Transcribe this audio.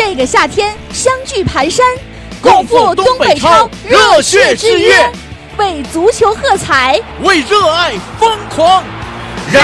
这个夏天相聚盘山，共赴东北超热血之约， 为足球喝彩， 为热爱疯狂。